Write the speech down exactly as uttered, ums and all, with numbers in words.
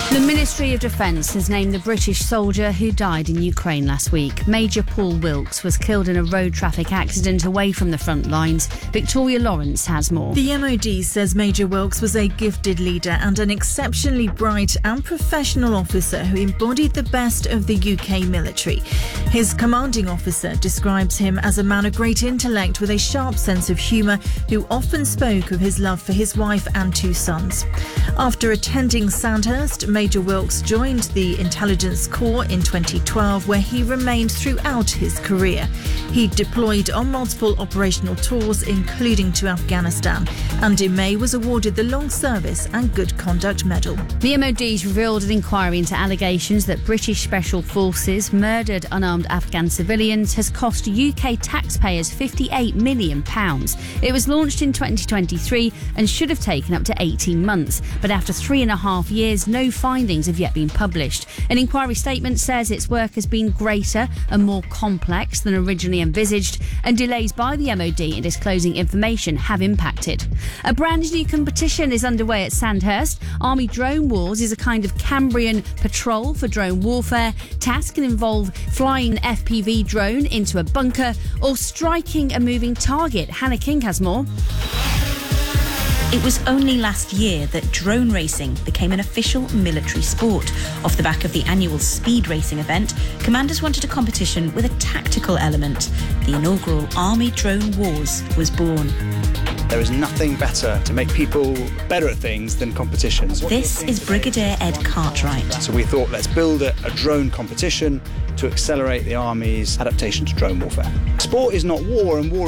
The Ministry of Defence has named the British soldier who died in Ukraine last week. Major Paul Wilkes was killed in a road traffic accident away from the front lines. Victoria Lawrence has more. The M O D says Major Wilkes was a gifted leader and an exceptionally bright and professional officer who embodied the best of the U K military. His commanding officer describes him as a man of great intellect with a sharp sense of humour who often spoke of his love for his wife and two sons. After attending Sandhurst, Major Wilkes joined the Intelligence Corps in twenty twelve, where he remained throughout his career. He deployed on multiple operational tours, including to Afghanistan, and in May was awarded the Long Service and Good Conduct Medal. The M O D's revealed an inquiry into allegations that British Special Forces murdered unarmed Afghan civilians has cost U K taxpayers fifty-eight million pounds. It was launched in twenty twenty-three and should have taken up to eighteen months, but after three and a half years, no findings have yet been published. An inquiry statement says its work has been greater and more complex than originally envisaged, and delays by the M O D in disclosing information have impacted. A brand new competition is underway at Sandhurst. Army Drone Wars is a kind of Cambrian patrol for drone warfare. Tasks can involve flying an F P V drone into a bunker or striking a moving target. Hannah King has more. It was only last year that drone racing became an official military sport. Off the back of the annual speed racing event, commanders wanted a competition with a tactical element. The inaugural Army Drone Wars was born. There is nothing better to make people better at things than competitions. This is Brigadier Ed Cartwright. So we thought, let's build a, a drone competition to accelerate the Army's adaptation to drone warfare. Sport is not war, and war